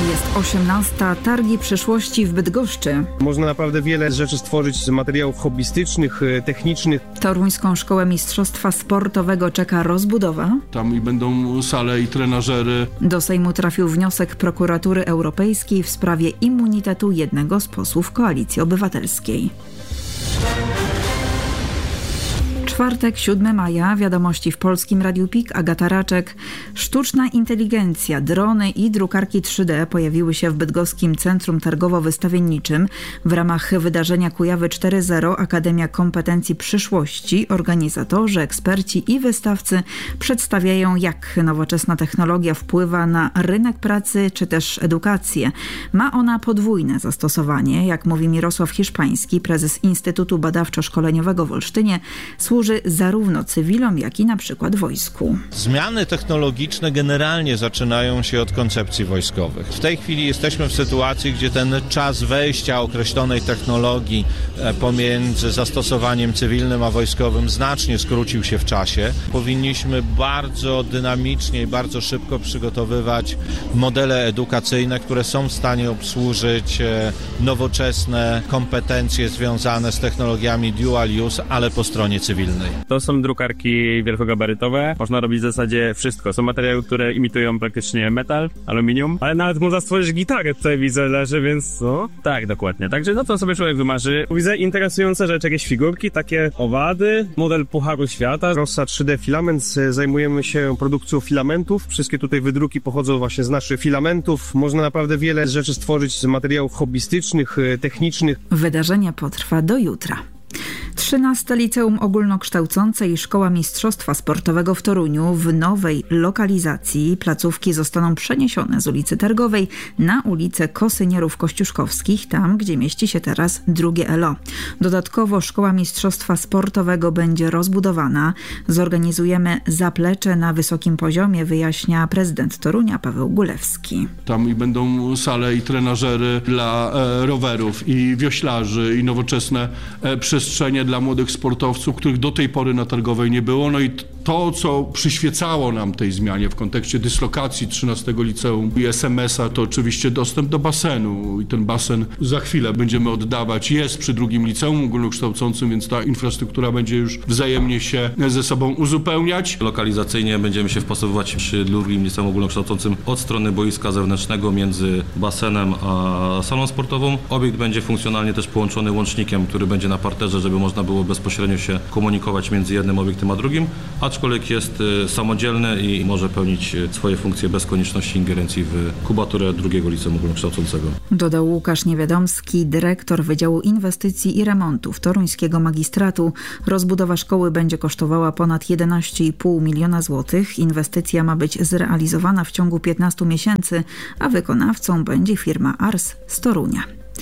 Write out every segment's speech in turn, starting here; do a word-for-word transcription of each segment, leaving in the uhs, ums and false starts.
Jest osiemnasta. Targi przyszłości w Bydgoszczy. Można naprawdę wiele rzeczy stworzyć z materiałów hobbystycznych, technicznych. Toruńską Szkołę Mistrzostwa Sportowego czeka rozbudowa. Tam i będą sale i trenażery. Do Sejmu trafił wniosek Prokuratury Europejskiej w sprawie immunitetu jednego z posłów Koalicji Obywatelskiej. Czwartek, siódmego maja, wiadomości w Polskim Radiu P I K, Agata Raczek. Sztuczna inteligencja, drony i drukarki trzy D pojawiły się w bydgoskim Centrum Targowo-Wystawienniczym. W ramach wydarzenia Kujawy cztery zero Akademia Kompetencji Przyszłości organizatorzy, eksperci i wystawcy przedstawiają, jak nowoczesna technologia wpływa na rynek pracy czy też edukację. Ma ona podwójne zastosowanie, jak mówi Mirosław Hiszpański, prezes Instytutu Badawczo-Szkoleniowego w Olsztynie. Służy zarówno cywilom, jak i na przykład wojsku. Zmiany technologiczne generalnie zaczynają się od koncepcji wojskowych. W tej chwili jesteśmy w sytuacji, gdzie ten czas wejścia określonej technologii pomiędzy zastosowaniem cywilnym a wojskowym znacznie skrócił się w czasie. Powinniśmy bardzo dynamicznie i bardzo szybko przygotowywać modele edukacyjne, które są w stanie obsłużyć nowoczesne kompetencje związane z technologiami dual use, ale po stronie cywilnej. To są drukarki wielkogabarytowe. Można robić w zasadzie wszystko. Są materiały, które imitują praktycznie metal, aluminium, ale nawet można stworzyć gitarę, tutaj widzę leży, więc no, tak, dokładnie. Także no to sobie człowiek wymarzy. Widzę interesujące rzeczy, jakieś figurki, takie owady, model Pucharu Świata. Rossa trzy D Filament, zajmujemy się produkcją filamentów. Wszystkie tutaj wydruki pochodzą właśnie z naszych filamentów. Można naprawdę wiele rzeczy stworzyć z materiałów hobbystycznych, technicznych. Wydarzenie potrwa do jutra. trzynaste Liceum Ogólnokształcące i Szkoła Mistrzostwa Sportowego w Toruniu w nowej lokalizacji. Placówki zostaną przeniesione z ulicy Targowej na ulicę Kosynierów Kościuszkowskich, tam gdzie mieści się teraz drugie L O. Dodatkowo Szkoła Mistrzostwa Sportowego będzie rozbudowana. Zorganizujemy zaplecze na wysokim poziomie, wyjaśnia prezydent Torunia Paweł Gulewski. Tam i będą sale i trenażery dla e, rowerów i wioślarzy i nowoczesne e, przestrzenie dla młodych sportowców, których do tej pory na Targowej nie było. No i to, co przyświecało nam tej zmianie w kontekście dyslokacji trzynastego Liceum i S M S a, to oczywiście dostęp do basenu. I ten basen za chwilę będziemy oddawać. Jest przy drugim Liceum Ogólnokształcącym, więc ta infrastruktura będzie już wzajemnie się ze sobą uzupełniać. Lokalizacyjnie będziemy się wpasowywać przy drugim Liceum Ogólnokształcącym od strony boiska zewnętrznego między basenem a salą sportową. Obiekt będzie funkcjonalnie też połączony łącznikiem, który będzie na parterze, żeby można było bezpośrednio się komunikować między jednym obiektem a drugim, aczkolwiek jest samodzielny i może pełnić swoje funkcje bez konieczności ingerencji w kubaturę drugiego Liceum Ogólnokształcącego. Dodał Łukasz Niewiadomski, dyrektor Wydziału Inwestycji i Remontów Toruńskiego Magistratu. Rozbudowa szkoły będzie kosztowała ponad jedenaście i pół miliona złotych. Inwestycja ma być zrealizowana w ciągu piętnastu miesięcy, a wykonawcą będzie firma Ars z Torunia.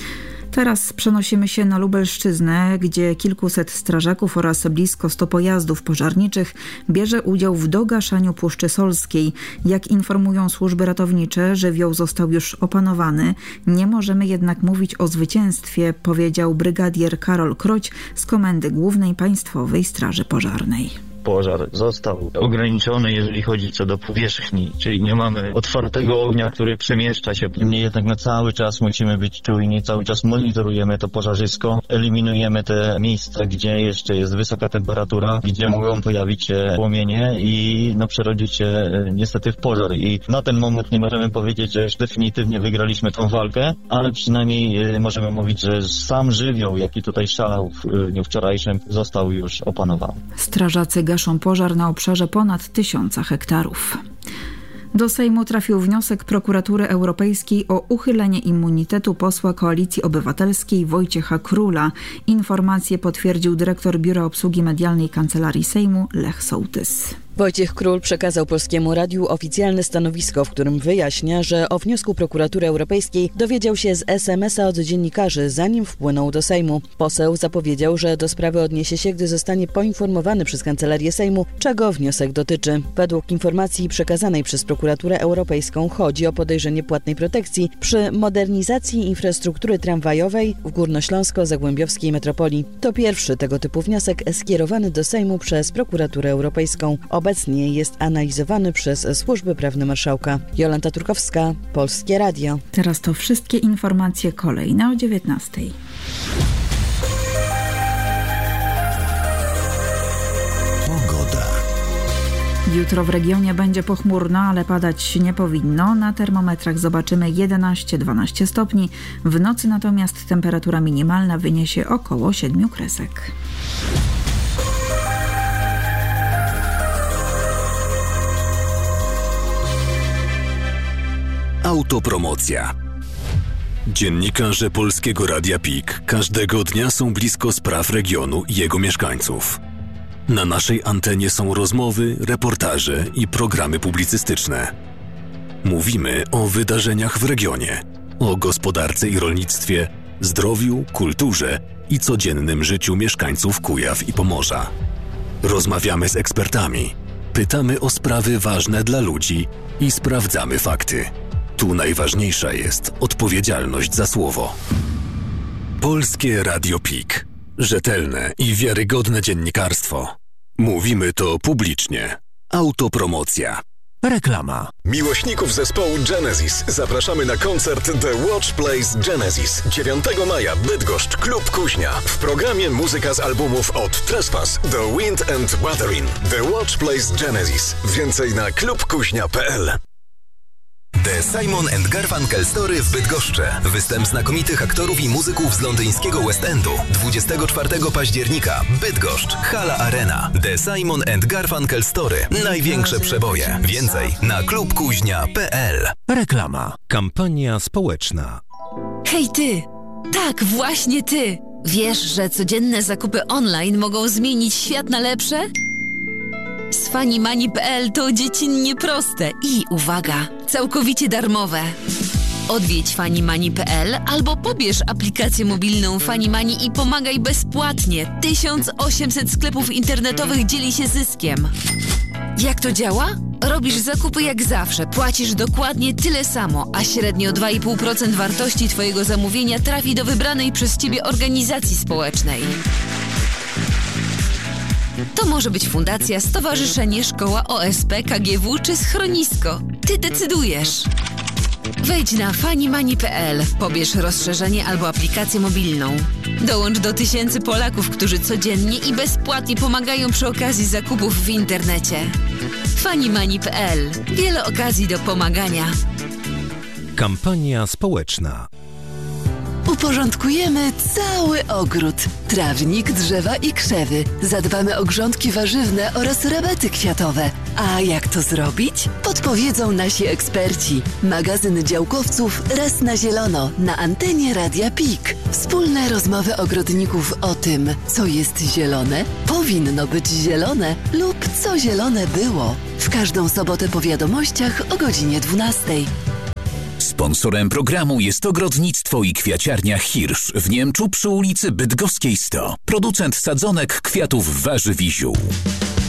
Teraz przenosimy się na Lubelszczyznę, gdzie kilkuset strażaków oraz blisko sto pojazdów pożarniczych bierze udział w dogaszaniu Puszczy Solskiej. Jak informują służby ratownicze, żywioł został już opanowany. Nie możemy jednak mówić o zwycięstwie, powiedział brygadier Karol Kroć z Komendy Głównej Państwowej Straży Pożarnej. Pożar został ograniczony, jeżeli chodzi co do powierzchni, czyli nie mamy otwartego ognia, który przemieszcza się. Niemniej jednak na cały czas musimy być czujni, cały czas monitorujemy to pożarzysko, eliminujemy te miejsca, gdzie jeszcze jest wysoka temperatura, gdzie mogą pojawić się płomienie i no, przerodzić się niestety w pożar. I na ten moment nie możemy powiedzieć, że już definitywnie wygraliśmy tą walkę, ale przynajmniej możemy mówić, że sam żywioł, jaki tutaj szalał w dniu wczorajszym, został już opanowany. Strażacy gaszą pożar na obszarze ponad tysiąca hektarów. Do Sejmu trafił wniosek Prokuratury Europejskiej o uchylenie immunitetu posła Koalicji Obywatelskiej Wojciecha Króla. Informację potwierdził dyrektor Biura Obsługi Medialnej Kancelarii Sejmu Lech Sołtys. Wojciech Król przekazał Polskiemu Radiu oficjalne stanowisko, w którym wyjaśnia, że o wniosku Prokuratury Europejskiej dowiedział się z es em es a od dziennikarzy, zanim wpłynął do Sejmu. Poseł zapowiedział, że do sprawy odniesie się, gdy zostanie poinformowany przez Kancelarię Sejmu, czego wniosek dotyczy. Według informacji przekazanej przez Prokuraturę Europejską chodzi o podejrzenie płatnej protekcji przy modernizacji infrastruktury tramwajowej w górnośląsko-zagłębiowskiej metropolii. To pierwszy tego typu wniosek skierowany do Sejmu przez Prokuraturę Europejską. obecnie jest analizowany przez służby prawne marszałka. Jolanta Turkowska, Polskie Radio. Teraz to wszystkie informacje kolejne o dziewiętnastej. Jutro w regionie będzie pochmurno, ale padać nie powinno. Na termometrach zobaczymy jedenaście dwanaście stopni. W nocy natomiast temperatura minimalna wyniesie około siedmiu kresek. Autopromocja. Dziennikarze Polskiego Radia P I K każdego dnia są blisko spraw regionu i jego mieszkańców. Na naszej antenie są rozmowy, reportaże i programy publicystyczne. Mówimy o wydarzeniach w regionie, o gospodarce i rolnictwie, zdrowiu, kulturze i codziennym życiu mieszkańców Kujaw i Pomorza. Rozmawiamy z ekspertami, pytamy o sprawy ważne dla ludzi i sprawdzamy fakty. Tu najważniejsza jest odpowiedzialność za słowo. Polskie Radio P I K. Rzetelne i wiarygodne dziennikarstwo. Mówimy to publicznie. Autopromocja. Reklama. Miłośników zespołu Genesis zapraszamy na koncert The Watch Plays Genesis dziewiątego maja Bydgoszcz, Klub Kuźnia. W programie muzyka z albumów od Trespass, The Wind and Wuthering. The Watch Plays Genesis. Więcej na klub kuźnia kropka p l. The Simon and Garfunkel Story w Bydgoszczy. Występ znakomitych aktorów i muzyków z londyńskiego West Endu. dwudziestego czwartego października. Bydgoszcz. Hala Arena. The Simon and Garfunkel Story. Największe przeboje. Więcej na klub kuźnia kropka p l. Reklama. Kampania społeczna. Hej ty! Tak, właśnie ty! Wiesz, że codzienne zakupy online mogą zmienić świat na lepsze? Z fanimani kropka p l to dziecinnie proste i, uwaga, całkowicie darmowe. Odwiedź fanimani kropka p l albo pobierz aplikację mobilną Fanimani i pomagaj bezpłatnie. tysiąc osiemset sklepów internetowych dzieli się zyskiem. Jak to działa? Robisz zakupy jak zawsze, płacisz dokładnie tyle samo, a średnio dwa i pół procent wartości twojego zamówienia trafi do wybranej przez ciebie organizacji społecznej. To może być fundacja, stowarzyszenie, szkoła, O S P, K G W czy schronisko. Ty decydujesz. Wejdź na fanimani kropka p l, pobierz rozszerzenie albo aplikację mobilną. Dołącz do tysięcy Polaków, którzy codziennie i bezpłatnie pomagają przy okazji zakupów w internecie. fanimani kropka p l. Wiele okazji do pomagania. Kampania społeczna. Uporządkujemy cały ogród. Trawnik, drzewa i krzewy. Zadbamy o grządki warzywne oraz rabety kwiatowe. A jak to zrobić? Podpowiedzą nasi eksperci. Magazyn działkowców Raz na Zielono na antenie Radia P I K. Wspólne rozmowy ogrodników o tym, co jest zielone, powinno być zielone lub co zielone było. W każdą sobotę po wiadomościach o godzinie dwunastej. Sponsorem programu jest ogrodnictwo i kwiaciarnia Hirsch w Niemczu przy ulicy Bydgoskiej sto. Producent sadzonek, kwiatów, warzyw i ziół.